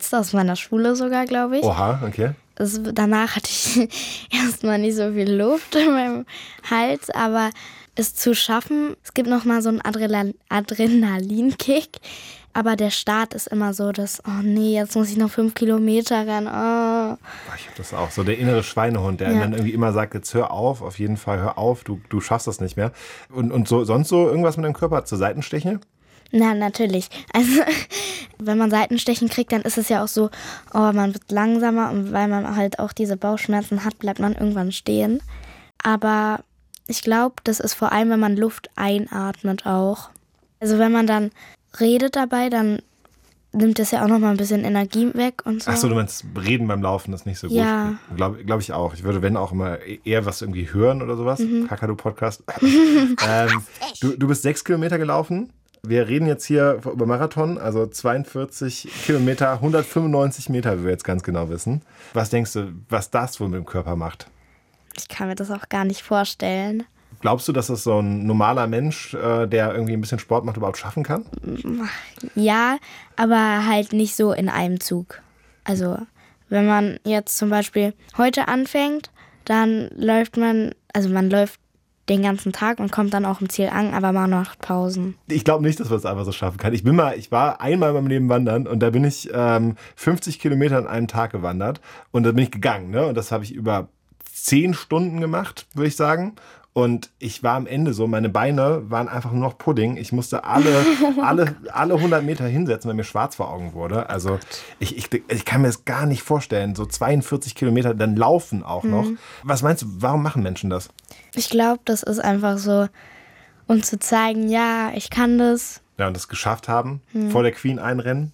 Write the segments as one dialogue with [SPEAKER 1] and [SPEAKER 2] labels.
[SPEAKER 1] letzte aus meiner Schule sogar, glaube ich.
[SPEAKER 2] Oha, okay.
[SPEAKER 1] Danach hatte ich erstmal nicht so viel Luft in meinem Hals, aber es zu schaffen, es gibt nochmal so einen Adrenalinkick, aber der Start ist immer so, dass, oh nee, jetzt muss ich noch 5 Kilometer rennen. Oh.
[SPEAKER 2] Ich habe das auch, so der innere Schweinehund, der dann irgendwie immer sagt, jetzt hör auf jeden Fall, hör auf, du schaffst das nicht mehr. Und so, sonst so irgendwas mit deinem Körper, zur Seitenstechen?
[SPEAKER 1] Na, natürlich. Also, wenn man Seitenstechen kriegt, dann ist es ja auch so, oh, man wird langsamer und weil man halt auch diese Bauchschmerzen hat, bleibt man irgendwann stehen. Aber ich glaube, das ist vor allem, wenn man Luft einatmet auch. Also wenn man dann redet dabei, dann nimmt das ja auch nochmal ein bisschen Energie weg und so.
[SPEAKER 2] Ach so, du meinst, reden beim Laufen ist nicht so gut.
[SPEAKER 1] Ja.
[SPEAKER 2] Glaub ich auch. Ich würde, wenn auch immer eher was irgendwie hören oder sowas. Kakadu-Podcast. Du bist 6 Kilometer gelaufen. Wir reden jetzt hier über Marathon, also 42 Kilometer, 195 Meter, wie wir jetzt ganz genau wissen. Was denkst du, was das wohl mit dem Körper macht?
[SPEAKER 1] Ich kann mir das auch gar nicht vorstellen.
[SPEAKER 2] Glaubst du, dass das so ein normaler Mensch, der irgendwie ein bisschen Sport macht, überhaupt schaffen kann?
[SPEAKER 1] Ja, aber halt nicht so in einem Zug. Also wenn man jetzt zum Beispiel heute anfängt, dann läuft man läuft den ganzen Tag und kommt dann auch im Ziel an, aber man macht Pausen.
[SPEAKER 2] Ich glaube nicht, dass man es einfach so schaffen kann. Ich war einmal in meinem Leben wandern und da bin ich 50 Kilometer an einem Tag gewandert und da bin ich gegangen. Ne? Und das habe ich über 10 Stunden gemacht, würde ich sagen. Und ich war am Ende so, meine Beine waren einfach nur noch Pudding. Ich musste alle 100 Meter hinsetzen, weil mir schwarz vor Augen wurde. Also ich kann mir das gar nicht vorstellen. So 42 Kilometer, dann laufen auch noch. Was meinst du, warum machen Menschen das?
[SPEAKER 1] Ich glaube, das ist einfach so, um zu zeigen, ja, ich kann das.
[SPEAKER 2] Ja, und das geschafft haben, vor der Queen einrennen.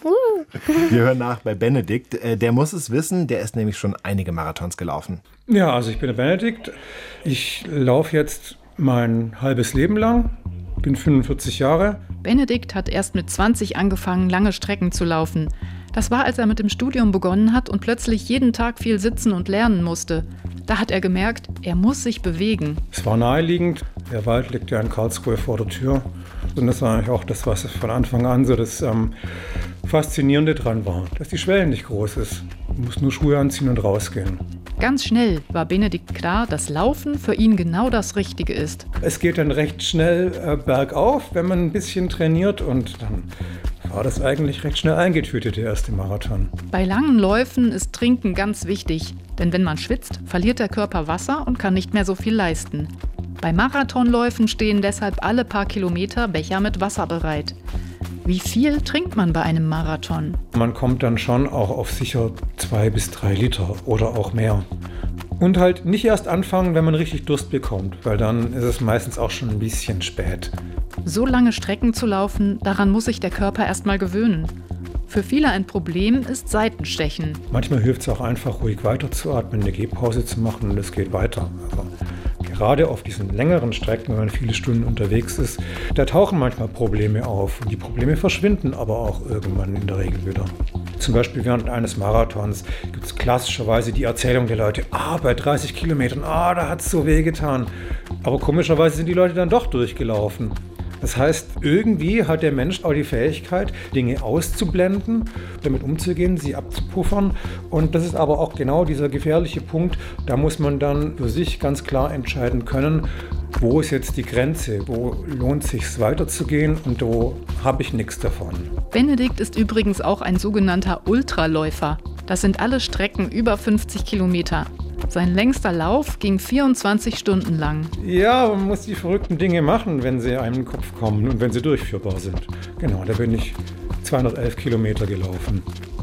[SPEAKER 2] Wir hören nach bei Benedikt. Der muss es wissen, der ist nämlich schon einige Marathons gelaufen.
[SPEAKER 3] Ja, also ich bin der Benedikt. Ich laufe jetzt mein halbes Leben lang, bin 45 Jahre.
[SPEAKER 4] Benedikt hat erst mit 20 angefangen, lange Strecken zu laufen. Das war, als er mit dem Studium begonnen hat und plötzlich jeden Tag viel sitzen und lernen musste. Da hat er gemerkt, er muss sich bewegen.
[SPEAKER 3] Es war naheliegend. Der Wald liegt ja in Karlsruhe vor der Tür. Und das war eigentlich auch das, was von Anfang an so das Faszinierende dran war. Dass die Schwelle nicht groß ist. Du musst nur Schuhe anziehen und rausgehen.
[SPEAKER 4] Ganz schnell war Benedikt klar, dass Laufen für ihn genau das Richtige ist.
[SPEAKER 3] Es geht dann recht schnell bergauf, wenn man ein bisschen trainiert. Und dann war das eigentlich recht schnell eingetütet, der erste Marathon.
[SPEAKER 4] Bei langen Läufen ist Trinken ganz wichtig. Denn wenn man schwitzt, verliert der Körper Wasser und kann nicht mehr so viel leisten. Bei Marathonläufen stehen deshalb alle paar Kilometer Becher mit Wasser bereit. Wie viel trinkt man bei einem Marathon?
[SPEAKER 3] Man kommt dann schon auch auf sicher 2 bis 3 Liter oder auch mehr. Und halt nicht erst anfangen, wenn man richtig Durst bekommt, weil dann ist es meistens auch schon ein bisschen spät.
[SPEAKER 4] So lange Strecken zu laufen, daran muss sich der Körper erst mal gewöhnen. Für viele ein Problem ist Seitenstechen.
[SPEAKER 3] Manchmal hilft es auch einfach, ruhig weiterzuatmen, eine Gehpause zu machen und es geht weiter. Also gerade auf diesen längeren Strecken, wenn man viele Stunden unterwegs ist, da tauchen manchmal Probleme auf. Und die Probleme verschwinden aber auch irgendwann in der Regel wieder. Zum Beispiel während eines Marathons gibt es klassischerweise die Erzählung der Leute, bei 30 Kilometern, da hat es so wehgetan. Aber komischerweise sind die Leute dann doch durchgelaufen. Das heißt, irgendwie hat der Mensch auch die Fähigkeit, Dinge auszublenden, damit umzugehen, sie abzupuffern. Und das ist aber auch genau dieser gefährliche Punkt. Da muss man dann für sich ganz klar entscheiden können, wo ist jetzt die Grenze, wo lohnt es sich weiterzugehen und wo habe ich nichts davon.
[SPEAKER 4] Benedikt ist übrigens auch ein sogenannter Ultraläufer. Das sind alle Strecken über 50 Kilometer. Sein längster Lauf ging 24 Stunden lang.
[SPEAKER 3] Ja, man muss die verrückten Dinge machen, wenn sie einem in den Kopf kommen und wenn sie durchführbar sind. Genau, da bin ich 211 Kilometer gelaufen.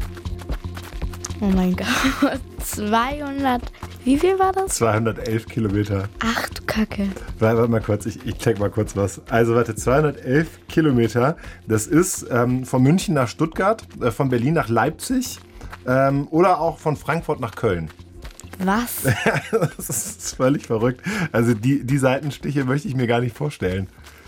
[SPEAKER 1] Oh mein Gott, 200, wie viel war das?
[SPEAKER 2] 211 Kilometer.
[SPEAKER 1] Ach du Kacke.
[SPEAKER 2] Warte mal kurz, ich check mal kurz was. Also 211 Kilometer, das ist von München nach Stuttgart, von Berlin nach Leipzig oder auch von Frankfurt nach Köln.
[SPEAKER 1] Was?
[SPEAKER 2] Das ist völlig verrückt. Also die Seitenstiche möchte ich mir gar nicht vorstellen.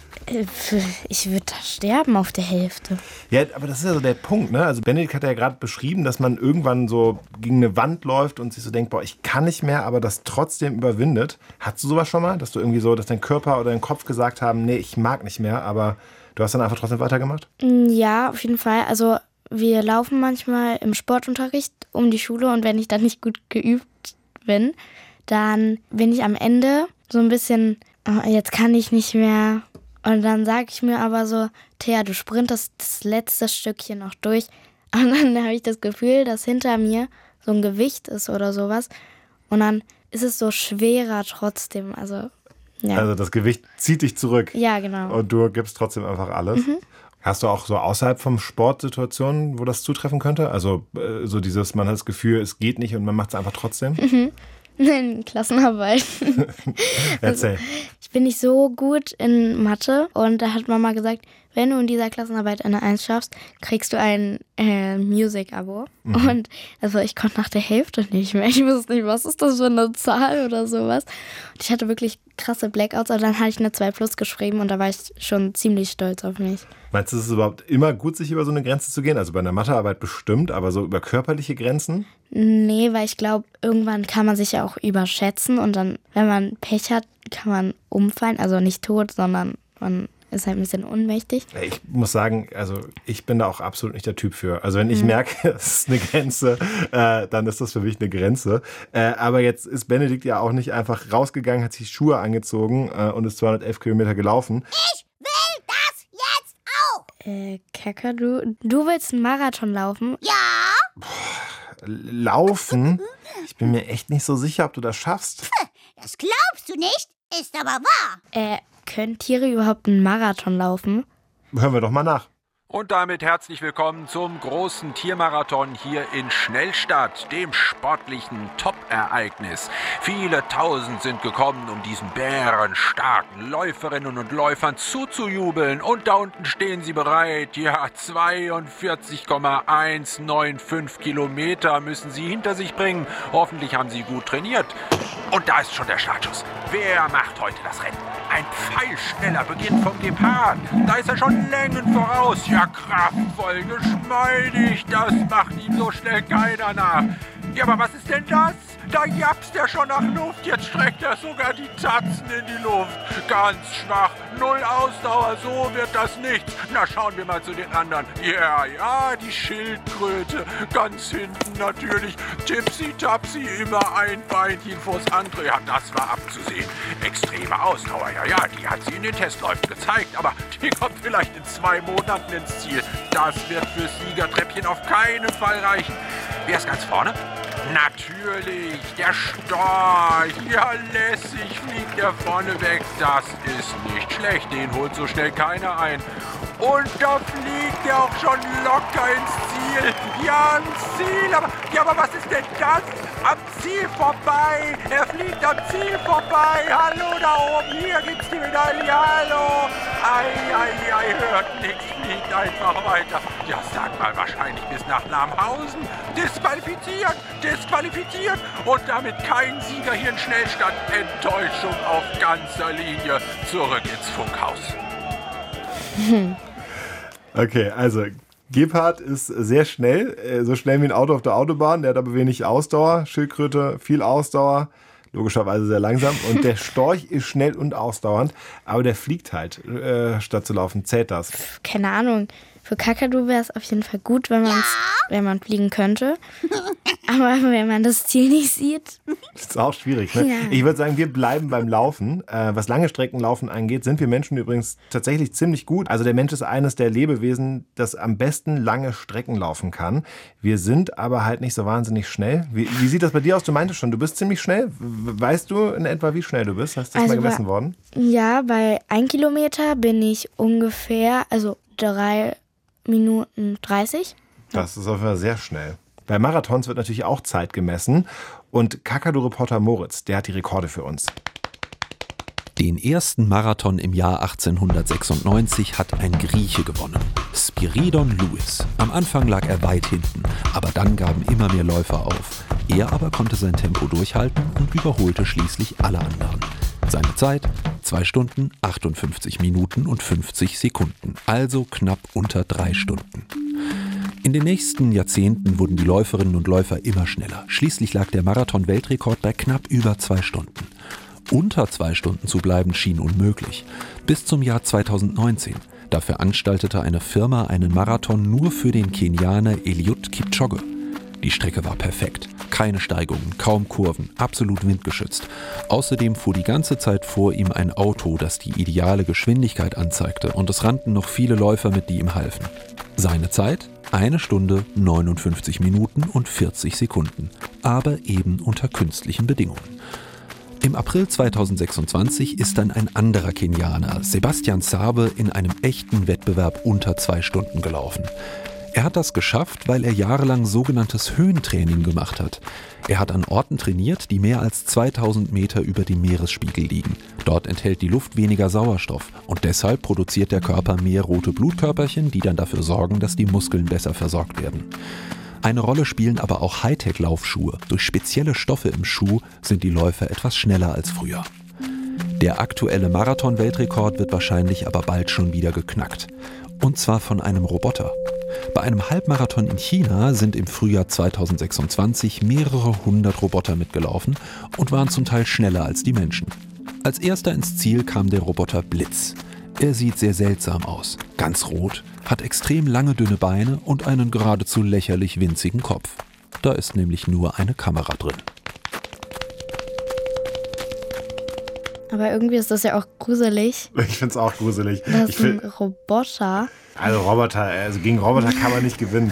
[SPEAKER 1] Ich würde da sterben auf der Hälfte.
[SPEAKER 2] Ja, aber das ist ja so der Punkt, ne? Also Benedikt hat ja gerade beschrieben, dass man irgendwann so gegen eine Wand läuft und sich so denkt, ich kann nicht mehr, aber das trotzdem überwindet. Hattest du sowas schon mal, dass du irgendwie so, dass dein Körper oder dein Kopf gesagt haben, nee, ich mag nicht mehr, aber du hast dann einfach trotzdem weitergemacht?
[SPEAKER 1] Ja, auf jeden Fall. Also wir laufen manchmal im Sportunterricht um die Schule und wenn ich dann nicht gut geübt bin, dann bin ich am Ende so ein bisschen, oh, jetzt kann ich nicht mehr. Und dann sage ich mir aber so, Thea, du sprintest das letzte Stückchen noch durch. Und dann habe ich das Gefühl, dass hinter mir so ein Gewicht ist oder sowas. Und dann ist es so schwerer trotzdem. Also, ja.
[SPEAKER 2] Also das Gewicht zieht dich zurück.
[SPEAKER 1] Ja, genau.
[SPEAKER 2] Und du gibst trotzdem einfach alles. Mhm. Hast du auch so außerhalb vom Sport Situationen, wo das zutreffen könnte? Also so dieses, man hat das Gefühl, es geht nicht und man macht es einfach trotzdem?
[SPEAKER 1] Mhm. In Klassenarbeit.
[SPEAKER 2] Erzähl.
[SPEAKER 1] Also, ich bin nicht so gut in Mathe und da hat Mama gesagt, wenn du in dieser Klassenarbeit eine 1 schaffst, kriegst du ein Music-Abo. Mhm. Und also ich konnte nach der Hälfte nicht mehr. Ich wusste nicht, was ist das für eine Zahl oder sowas. Und ich hatte wirklich krasse Blackouts, aber dann hatte ich eine 2+ geschrieben und da war ich schon ziemlich stolz auf mich.
[SPEAKER 2] Meinst du, es ist überhaupt immer gut, sich über so eine Grenze zu gehen? Also bei einer Mathearbeit bestimmt, aber so über körperliche Grenzen?
[SPEAKER 1] Nee, weil ich glaube, irgendwann kann man sich ja auch überschätzen und dann, wenn man Pech hat, kann man umfallen. Also nicht tot, sondern man ist halt ein bisschen ohnmächtig.
[SPEAKER 2] Ich muss sagen, also ich bin da auch absolut nicht der Typ für. Also wenn ich merke, es ist eine Grenze, dann ist das für mich eine Grenze. Aber jetzt ist Benedikt ja auch nicht einfach rausgegangen, hat sich Schuhe angezogen und ist 211 Kilometer gelaufen.
[SPEAKER 5] Ich will das jetzt auch!
[SPEAKER 1] Kaka, du willst einen Marathon laufen?
[SPEAKER 5] Ja!
[SPEAKER 2] Laufen? Ich bin mir echt nicht so sicher, ob du das schaffst.
[SPEAKER 5] Das glaubst du nicht, ist aber wahr.
[SPEAKER 1] Können Tiere überhaupt einen Marathon laufen?
[SPEAKER 2] Hören wir doch mal nach.
[SPEAKER 6] Und damit herzlich willkommen zum großen Tiermarathon hier in Schnellstadt, dem sportlichen Top-Ereignis. Viele Tausend sind gekommen, um diesen bärenstarken Läuferinnen und Läufern zuzujubeln. Und da unten stehen sie bereit. Ja, 42,195 Kilometer müssen sie hinter sich bringen. Hoffentlich haben sie gut trainiert. Und da ist schon der Startschuss. Wer macht heute das Rennen? Ein pfeilschneller Beginn vom Gepard. Da ist er schon Längen voraus. Ja, kraftvoll, geschmeidig. Das macht ihm so schnell keiner nach. Ja, aber was ist denn das? Da japst er schon nach Luft. Jetzt streckt er sogar die Tatzen in die Luft. Ganz schwach, null Ausdauer, so wird das nichts. Na, schauen wir mal zu den anderen. Ja, die Schildkröte. Ganz hinten natürlich. Tipsy-tapsy, immer ein Beinchen vors andere. Ja, das war abzusehen. Extreme Ausdauer, ja, die hat sie in den Testläufen gezeigt. Aber die kommt vielleicht in 2 Monaten ins Ziel. Das wird fürs Siegertreppchen auf keinen Fall reichen. Wer ist ganz vorne? Natürlich, der Storch. Ja, lässig fliegt er vorne weg. Das ist nicht schlecht, den holt so schnell keiner ein. Und da fliegt er auch schon locker ins Ziel. Ja, ins Ziel. Aber was ist denn das? Am Ziel vorbei. Er fliegt am Ziel vorbei. Hallo da oben. Hier gibt's die Medaille. Hallo. Ei, hört nichts. Fliegt einfach weiter. Ja, sag mal, wahrscheinlich bis nach Lamhausen. Disqualifiziert. Und damit kein Sieger hier in Schnellstadt. Enttäuschung auf ganzer Linie. Zurück ins Funkhaus.
[SPEAKER 2] Okay, also Gepard ist sehr schnell, so schnell wie ein Auto auf der Autobahn. Der hat aber wenig Ausdauer. Schildkröte, viel Ausdauer. Logischerweise sehr langsam. Und der Storch ist schnell und ausdauernd. Aber der fliegt halt, statt zu laufen. Zählt das?
[SPEAKER 1] Keine Ahnung. Für Kakadu wäre es auf jeden Fall gut, wenn man fliegen könnte. Aber wenn man das Ziel nicht sieht.
[SPEAKER 2] Das ist auch schwierig, ne?
[SPEAKER 1] Ja.
[SPEAKER 2] Ich würde sagen, wir bleiben beim Laufen. Was lange Streckenlaufen angeht, sind wir Menschen übrigens tatsächlich ziemlich gut. Also der Mensch ist eines der Lebewesen, das am besten lange Strecken laufen kann. Wir sind aber halt nicht so wahnsinnig schnell. Wie sieht das bei dir aus? Du meintest schon, du bist ziemlich schnell. Weißt du in etwa, wie schnell du bist? Hast du das mal gemessen worden?
[SPEAKER 1] Ja, bei 1 Kilometer bin ich ungefähr, 3 Minuten 30.
[SPEAKER 2] Das ist auf jeden Fall sehr schnell. Bei Marathons wird natürlich auch Zeit gemessen. Und Kakadu-Reporter Moritz, der hat die Rekorde für uns.
[SPEAKER 7] Den ersten Marathon im Jahr 1896 hat ein Grieche gewonnen, Spiridon Louis. Am Anfang lag er weit hinten, aber dann gaben immer mehr Läufer auf. Er aber konnte sein Tempo durchhalten und überholte schließlich alle anderen. Seine Zeit? 2 Stunden, 58 Minuten und 50 Sekunden, also knapp unter 3 Stunden. In den nächsten Jahrzehnten wurden die Läuferinnen und Läufer immer schneller. Schließlich lag der Marathon-Weltrekord bei knapp über 2 Stunden. Unter 2 Stunden zu bleiben schien unmöglich. Bis zum Jahr 2019. Da veranstaltete eine Firma einen Marathon nur für den Kenianer Eliud Kipchoge. Die Strecke war perfekt. Keine Steigungen, kaum Kurven, absolut windgeschützt. Außerdem fuhr die ganze Zeit vor ihm ein Auto, das die ideale Geschwindigkeit anzeigte, und es rannten noch viele Läufer mit, die ihm halfen. Seine Zeit? 1 Stunde, 59 Minuten und 40 Sekunden. Aber eben unter künstlichen Bedingungen. Im April 2026 ist dann ein anderer Kenianer, Sebastian Sabe, in einem echten Wettbewerb unter 2 Stunden gelaufen. Er hat das geschafft, weil er jahrelang sogenanntes Höhentraining gemacht hat. Er hat an Orten trainiert, die mehr als 2000 Meter über dem Meeresspiegel liegen. Dort enthält die Luft weniger Sauerstoff und deshalb produziert der Körper mehr rote Blutkörperchen, die dann dafür sorgen, dass die Muskeln besser versorgt werden. Eine Rolle spielen aber auch Hightech-Laufschuhe. Durch spezielle Stoffe im Schuh sind die Läufer etwas schneller als früher. Der aktuelle Marathon-Weltrekord wird wahrscheinlich aber bald schon wieder geknackt. Und zwar von einem Roboter. Bei einem Halbmarathon in China sind im Frühjahr 2026 mehrere 100 Roboter mitgelaufen und waren zum Teil schneller als die Menschen. Als erster ins Ziel kam der Roboter Blitz. Er sieht sehr seltsam aus, ganz rot, hat extrem lange dünne Beine und einen geradezu lächerlich winzigen Kopf. Da ist nämlich nur eine Kamera drin.
[SPEAKER 1] Aber irgendwie ist das ja auch gruselig.
[SPEAKER 2] Ich finde es auch gruselig.
[SPEAKER 1] Das ist ein Roboter.
[SPEAKER 2] Also gegen Roboter kann man nicht gewinnen.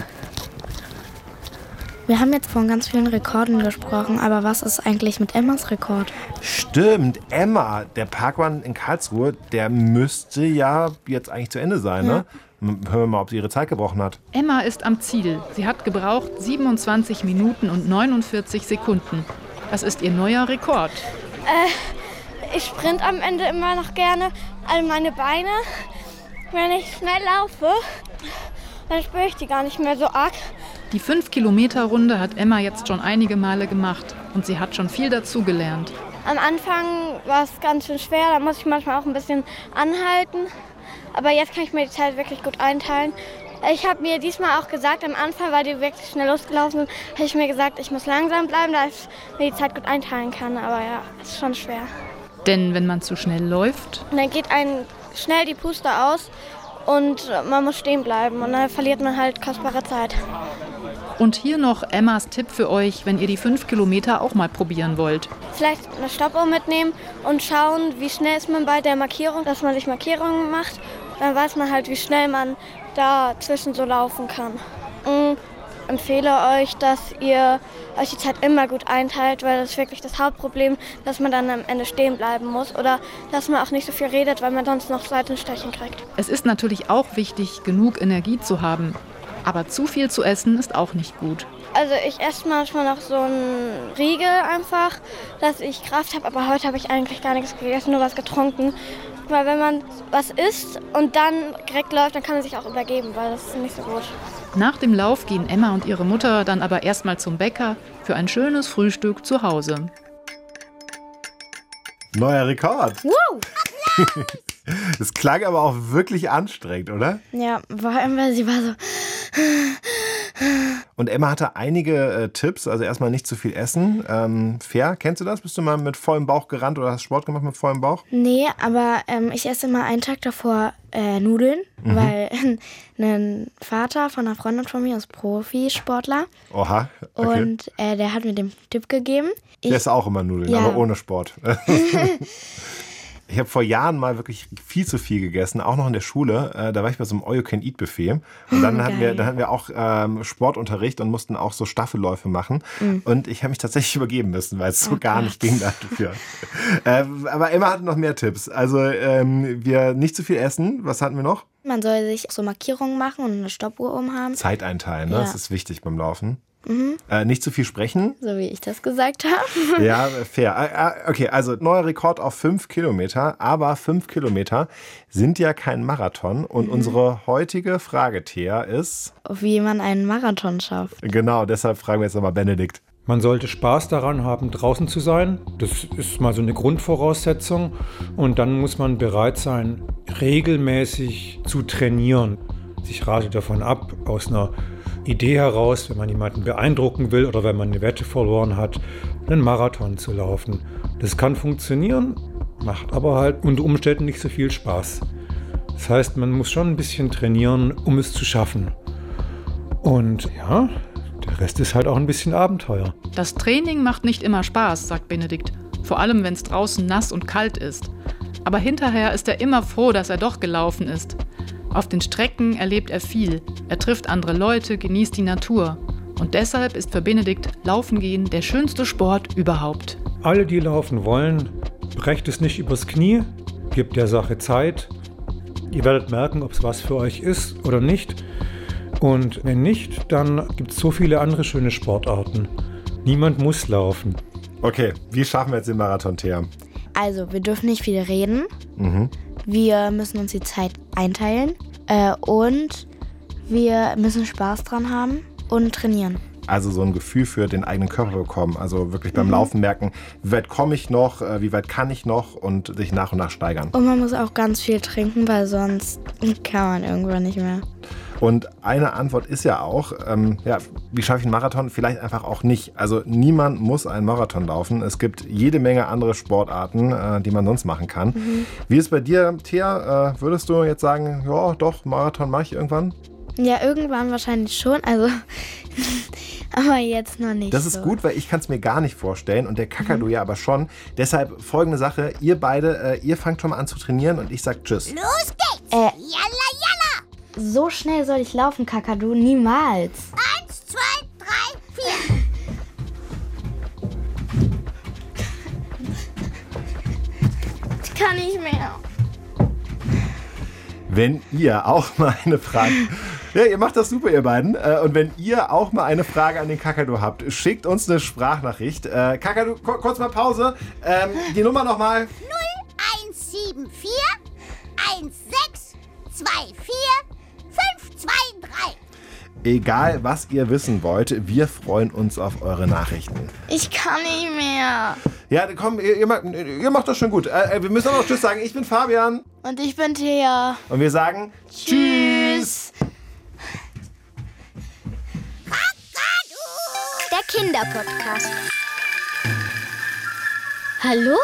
[SPEAKER 1] Wir haben jetzt von ganz vielen Rekorden gesprochen, aber was ist eigentlich mit Emmas Rekord?
[SPEAKER 2] Stimmt, Emma, der Parkrun in Karlsruhe, der müsste ja jetzt eigentlich zu Ende sein, ne? Hören wir mal, ob sie ihre Zeit gebrochen hat.
[SPEAKER 4] Emma ist am Ziel. Sie hat gebraucht 27 Minuten und 49 Sekunden. Das ist ihr neuer Rekord.
[SPEAKER 8] Ich sprint am Ende immer noch gerne all meine Beine. Wenn ich schnell laufe, dann spüre ich die gar nicht mehr so arg.
[SPEAKER 4] Die 5-Kilometer-Runde hat Emma jetzt schon einige Male gemacht und sie hat schon viel dazugelernt.
[SPEAKER 8] Am Anfang war es ganz schön schwer, da muss ich manchmal auch ein bisschen anhalten. Aber jetzt kann ich mir die Zeit wirklich gut einteilen. Ich habe mir diesmal auch gesagt, am Anfang, weil die wirklich schnell losgelaufen sind, habe ich mir gesagt, ich muss langsam bleiben, da ich mir die Zeit gut einteilen kann. Aber ja, es ist schon schwer.
[SPEAKER 4] Denn wenn man zu schnell läuft,
[SPEAKER 8] dann geht einem schnell die Puste aus und man muss stehen bleiben und dann verliert man halt kostbare Zeit.
[SPEAKER 4] Und hier noch Emmas Tipp für euch, wenn ihr die 5 Kilometer auch mal probieren wollt.
[SPEAKER 8] Vielleicht eine Stoppuhr mitnehmen und schauen, wie schnell ist man bei der Markierung, dass man sich Markierungen macht. Dann weiß man halt, wie schnell man dazwischen so laufen kann. Ich empfehle euch, dass ihr euch die Zeit immer gut einteilt, weil das ist wirklich das Hauptproblem, dass man dann am Ende stehen bleiben muss oder dass man auch nicht so viel redet, weil man sonst noch Seitenstechen kriegt.
[SPEAKER 4] Es ist natürlich auch wichtig, genug Energie zu haben. Aber zu viel zu essen ist auch nicht gut.
[SPEAKER 8] Also ich esse manchmal noch so einen Riegel einfach, dass ich Kraft habe. Aber heute habe ich eigentlich gar nichts gegessen, nur was getrunken. Weil wenn man was isst und dann direkt läuft, dann kann man sich auch übergeben, weil das ist nicht so gut.
[SPEAKER 4] Nach dem Lauf gehen Emma und ihre Mutter dann aber erstmal zum Bäcker für ein schönes Frühstück zu Hause.
[SPEAKER 2] Neuer Rekord.
[SPEAKER 8] Wow!
[SPEAKER 2] Das klang aber auch wirklich anstrengend, oder?
[SPEAKER 1] Ja, vor allem, weil sie war so...
[SPEAKER 2] Und Emma hatte einige Tipps, also erstmal nicht zu viel essen. Fair, kennst du das? Bist du mal mit vollem Bauch gerannt oder hast Sport gemacht mit vollem Bauch?
[SPEAKER 1] Nee, aber ich esse immer einen Tag davor Nudeln, weil ein Vater von einer Freundin von mir ist Profisportler.
[SPEAKER 2] Oha, okay.
[SPEAKER 1] Und der hat mir den Tipp gegeben.
[SPEAKER 2] Ich esse auch immer Nudeln, aber ohne Sport. Ich habe vor Jahren mal wirklich viel zu viel gegessen, auch noch in der Schule. Da war ich bei so einem All-You-Can-Eat-Buffet. Und dann hatten wir auch Sportunterricht und mussten auch so Staffelläufe machen. Und ich habe mich tatsächlich übergeben müssen, weil es so gar nicht ging dafür. Aber Emma hatte noch mehr Tipps. Also wir nicht zu viel essen. Was hatten wir noch?
[SPEAKER 1] Man soll sich so Markierungen machen und eine Stoppuhr haben.
[SPEAKER 2] Zeit einteilen, ne? Das ist wichtig beim Laufen. Nicht zu viel sprechen.
[SPEAKER 1] So wie ich das gesagt habe.
[SPEAKER 2] Ja, fair. Okay, also neuer Rekord auf 5 Kilometer. Aber 5 Kilometer sind ja kein Marathon. Und unsere heutige Frage, Thea, ist...
[SPEAKER 1] Wie man einen Marathon schafft.
[SPEAKER 2] Genau, deshalb fragen wir jetzt nochmal Benedikt.
[SPEAKER 3] Man sollte Spaß daran haben, draußen zu sein. Das ist mal so eine Grundvoraussetzung. Und dann muss man bereit sein, regelmäßig zu trainieren. Ich rate davon ab, aus einer Idee heraus, wenn man jemanden beeindrucken will oder wenn man eine Wette verloren hat, einen Marathon zu laufen. Das kann funktionieren, macht aber halt unter Umständen nicht so viel Spaß. Das heißt, man muss schon ein bisschen trainieren, um es zu schaffen. Und ja, der Rest ist halt auch ein bisschen Abenteuer.
[SPEAKER 4] Das Training macht nicht immer Spaß, sagt Benedikt. Vor allem, wenn es draußen nass und kalt ist. Aber hinterher ist er immer froh, dass er doch gelaufen ist. Auf den Strecken erlebt er viel. Er trifft andere Leute, genießt die Natur. Und deshalb ist für Benedikt Laufen gehen der schönste Sport überhaupt.
[SPEAKER 3] Alle, die laufen wollen, brecht es nicht übers Knie, gebt der Sache Zeit. Ihr werdet merken, ob es was für euch ist oder nicht. Und wenn nicht, dann gibt es so viele andere schöne Sportarten. Niemand muss laufen.
[SPEAKER 2] Okay, wie schaffen wir jetzt den Marathon, Thea?
[SPEAKER 1] Also, wir dürfen nicht viel reden. Wir müssen uns die Zeit einteilen. Und wir müssen Spaß dran haben und trainieren.
[SPEAKER 2] Also so ein Gefühl für den eigenen Körper bekommen. Also wirklich beim Laufen merken, wie weit komme ich noch, wie weit kann ich noch und sich nach und nach steigern.
[SPEAKER 1] Und man muss auch ganz viel trinken, weil sonst kann man irgendwann nicht mehr.
[SPEAKER 2] Und eine Antwort ist ja auch, wie schaffe ich einen Marathon? Vielleicht einfach auch nicht. Also niemand muss einen Marathon laufen. Es gibt jede Menge andere Sportarten, die man sonst machen kann. Wie ist es bei dir, Thea? Würdest du jetzt sagen, ja doch, Marathon mache ich irgendwann?
[SPEAKER 1] Ja, irgendwann wahrscheinlich schon, also aber jetzt noch nicht.
[SPEAKER 2] Das ist gut, weil ich kann es mir gar nicht vorstellen und der Kakadu ja aber schon. Deshalb folgende Sache, ihr beide, ihr fangt schon mal an zu trainieren und ich sag Tschüss.
[SPEAKER 5] Los geht's! Jalla, jalla!
[SPEAKER 1] So schnell soll ich laufen, Kakadu, niemals.
[SPEAKER 5] 1, 2, 3, 4.
[SPEAKER 1] Ich kann nicht mehr.
[SPEAKER 2] Wenn ihr auch mal eine Frage... Ja, ihr macht das super, ihr beiden. Und wenn ihr auch mal eine Frage an den Kakadu habt, schickt uns eine Sprachnachricht. Kakadu, kurz mal Pause. Die Nummer nochmal.
[SPEAKER 5] 0174 1624 523.
[SPEAKER 2] Egal, was ihr wissen wollt, wir freuen uns auf eure Nachrichten.
[SPEAKER 1] Ich kann nicht mehr.
[SPEAKER 2] Ja, komm, ihr macht das schon gut. Wir müssen auch noch Tschüss sagen. Ich bin Fabian.
[SPEAKER 1] Und ich bin Thea.
[SPEAKER 2] Und wir sagen Tschüss.
[SPEAKER 5] Der Kinderpodcast.
[SPEAKER 1] Hallo?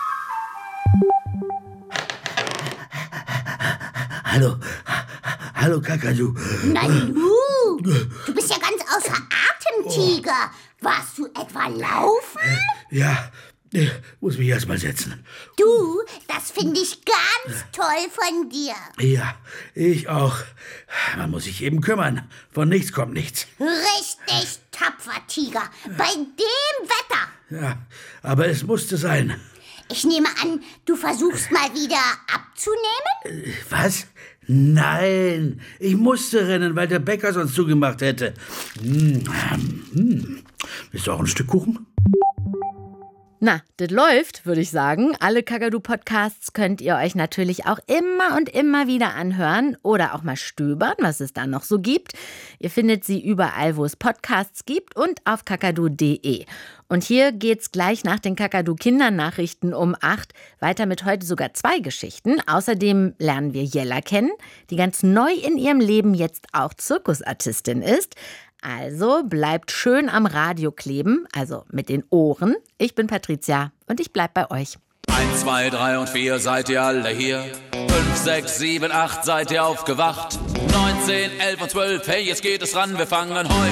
[SPEAKER 9] Hallo Kakadu.
[SPEAKER 5] Nein, du bist ja ganz außer Atem, Tiger. Warst du etwa laufen?
[SPEAKER 9] Ja, muss mich erst mal setzen.
[SPEAKER 5] Du, das finde ich ganz toll von dir.
[SPEAKER 9] Ja, ich auch. Man muss sich eben kümmern. Von nichts kommt nichts.
[SPEAKER 5] Richtig tapfer, Tiger. Bei dem Wetter.
[SPEAKER 9] Ja, aber es musste sein.
[SPEAKER 5] Ich nehme an, du versuchst mal wieder abzunehmen?
[SPEAKER 9] Was? Nein, ich musste rennen, weil der Bäcker sonst zugemacht hätte. Willst du auch ein Stück Kuchen?
[SPEAKER 10] Na, das läuft, würde ich sagen. Alle Kakadu-Podcasts könnt ihr euch natürlich auch immer und immer wieder anhören oder auch mal stöbern, was es da noch so gibt. Ihr findet sie überall, wo es Podcasts gibt und auf kakadu.de. Und hier geht's gleich nach den Kakadu-Kindernachrichten um 8 weiter mit heute sogar 2 Geschichten. Außerdem lernen wir Jella kennen, die ganz neu in ihrem Leben jetzt auch Zirkusartistin ist. Also bleibt schön am Radio kleben, also mit den Ohren. Ich bin Patricia und ich bleib bei euch.
[SPEAKER 11] 1, 2, 3 und 4, seid ihr alle hier? 5, 6, 7, 8, seid ihr aufgewacht? 9, 10, 11 und 12, hey, jetzt geht es ran, wir fangen heute